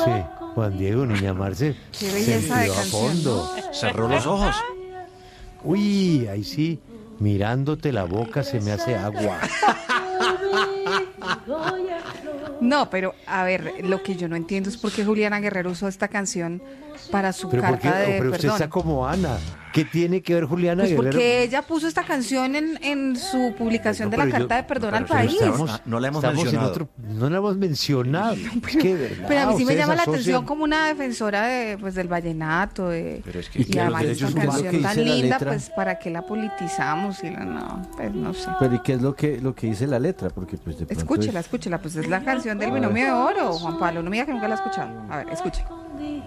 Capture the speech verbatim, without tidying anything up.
Sí, Juan Diego, niña Marce. Qué belleza de a canción, fondo. Cerró los ojos. Uy, ahí sí, mirándote la boca se me hace agua. No, pero a ver, lo que yo no entiendo es por qué Juliana Guerrero usó esta canción para su Pero, ¿por qué? carta de Pero usted perdón. está como Ana. ¿Qué tiene que ver Juliana Pues Guerrero? porque ella puso esta canción en, en su publicación No, de la pero yo- carta de perdón pero al pero país. estamos- Ah, no la hemos estamos en mencionado. otro- no la hemos mencionado. Es que, ¿verdad? Pero a mí sí me Ustedes llama la asocian- atención como una defensora de, pues, del vallenato, de, Pero es que- y, Y que además los esta derechos humanos- canción ¿qué tan dice la linda, letra? pues para qué la politizamos y la no, pues no sé. Pero ¿y qué es lo que lo que dice la letra? Porque pues de pronto Escúchela, es- escúchela, pues es la canción del binomio de oro, Juan Pablo, no me diga que nunca la ha escuchado. A ver, escuche.